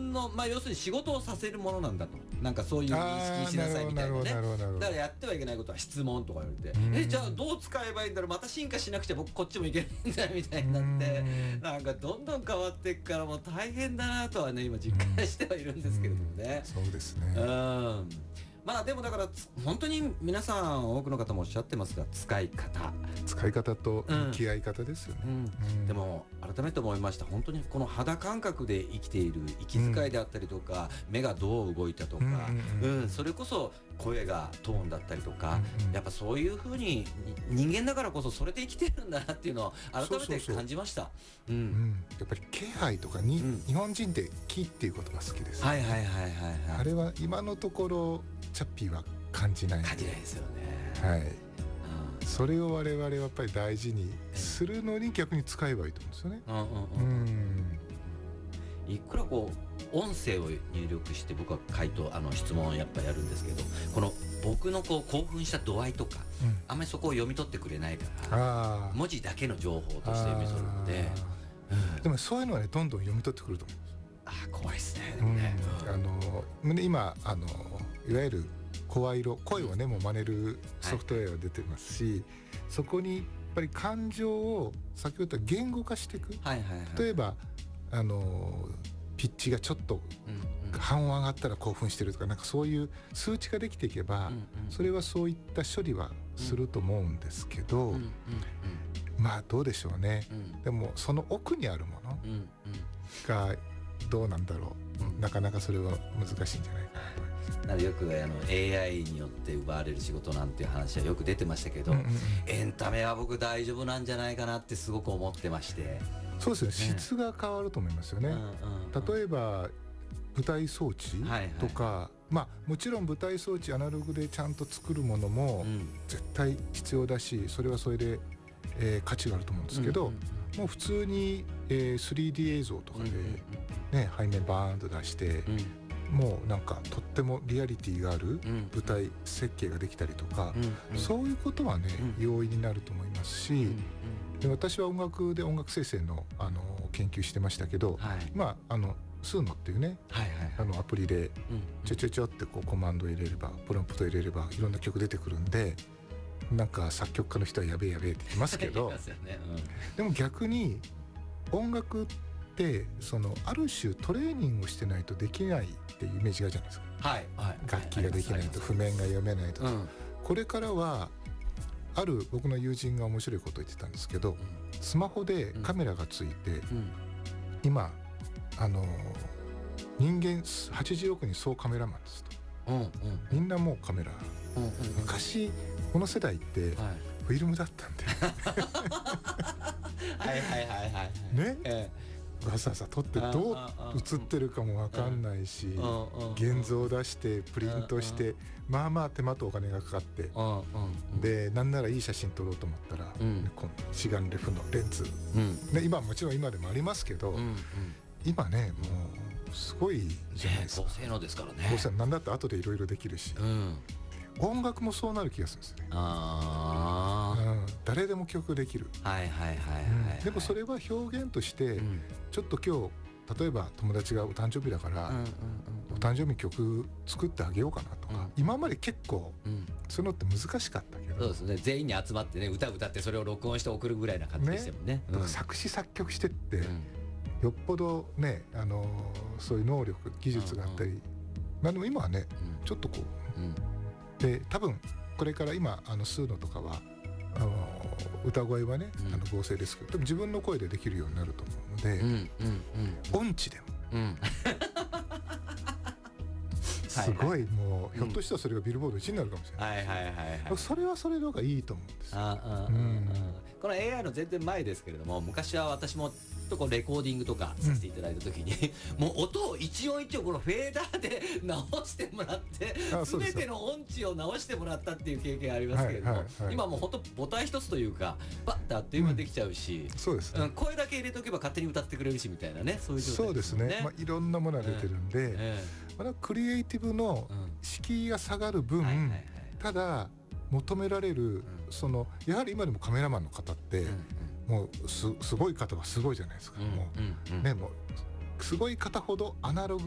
分の、要するに仕事をさせるものなんだと、なんかそういう認識にしなさいみたいなね。だからやってはいけないことは質問とか言われて、じゃあどう使えばいいんだろう、また進化しなくちゃ僕こっちもいけないんだみたいになって、なんかどんどん変わっていくからもう大変だなとはね今実感してはいるんですけれどもね。 そうですね。 でもだから本当に皆さん多くの方もおっしゃってますが、使い方と向き合い方ですよね。 でも改めて思いました。本当にこの肌感覚で生きている息遣いであったりとか、目がどう動いたとか、それこそ声がトーンだったりとか、やっぱそういう風に人間だからこそそれで生きてるんだなっていうのを改めて感じました。 やっぱり気配とかに、日本人って気っていう言葉好きです。あれは今のところチャッピーは感じないですよね。 それを我々はやっぱり大事にするのに逆に使えばいいと思うんですよね。 いくらこう音声を入力して僕は質問をやっぱやるんですけど、この僕のこう興奮した度合いとか、あんまりそこを読み取ってくれないから、文字だけの情報として読み取るので、 でもそういうのはねどんどん読み取ってくると思います。 怖いですね。 今いわゆる声色、声をねもう真似るソフトウェアが出てますし、そこにやっぱり感情を先ほど言った言語化していく。例えばピッチがちょっと半音上がったら興奮してるとか、なんかそういう数値ができていけば、それはそういった処理はすると思うんですけど、どうでしょうね。でもその奥にあるものがどうなんだろう。なかなかそれは難しいんじゃないかなと思います。 よくAI によって奪われる仕事なんていう話はよく出てましたけど、エンタメは僕大丈夫なんじゃないかなってすごく思ってまして。 そうですね、質が変わると思いますよね。例えば舞台装置とか、もちろん舞台装置アナログでちゃんと作るものも絶対必要だし、それはそれで価値があると思うんですけど、もう普通に3D 映像とかでね背面バーンと出して、もうなんかとってもリアリティがある舞台設計ができたりとか、そういうことはね容易になると思いますし、で私は音楽で音楽生成の研究してましたけど、スーノっていうねアプリでちょってこうコマンド入れれば、プロンプト入れればいろんな曲出てくるんで、なんか作曲家の人はやべえって言いますけどでも逆に音楽ってある種トレーニングをしてないとできないっていうイメージがあるじゃないですか。楽器ができないと、譜面が読めないと。これからはある僕の友人が面白いことを言ってたんですけど、スマホでカメラがついて、今人間80億人総カメラマンですと。みんなもうカメラ。昔この世代ってフィルムだったんでね、わざわざ撮ってどう映ってるかも分かんないし、現像出してプリントして、手間とお金がかかって、でなんならいい写真撮ろうと思ったら、一眼レフのレンズ、今もちろん今でもありますけど、今ねもうすごいじゃないですか。 高性能ですからね。 高性能なんだって後でいろいろできるし、音楽もそうなる気がするんですね。誰でも曲できる。でもそれは表現として、ちょっと今日例えば友達がお誕生日だから、お誕生日曲作ってあげようかなとか、今まで結構そういうのって難しかったけど、 そうですね、全員に集まってね歌ってそれを録音して送るぐらいな感じでしたもんね。 作詞作曲してって、よっぽどねそういう能力技術があったり、でも今はねちょっとこうで、多分これから今スーノとかは歌声はね合成ですけど、でも自分の声でできるようになると思うので、音痴でもすごい、もうひょっとしたらそれがビルボード1になるかもしれない。それはそれの方がいいと思うんです。 この AI の全然前ですけれども、昔は私もこうレコーディングとかさせていただいた時に、もう音を一音一音このフェーダーで直してもらって、全ての音痴を直してもらったっていう経験ありますけれども、今もう本当ボタン一つというかバッとあっという間にできちゃうし、声だけ入れておけば勝手に歌ってくれるしみたいなね、そういう状態ですね。 そうですね、いろんなものが出てるんで、クリエイティブの敷居が下がる分、ただ求められるやはり今でもカメラマンの方って、もうすごい方はすごいじゃないですか。もうすごい方ほどアナログ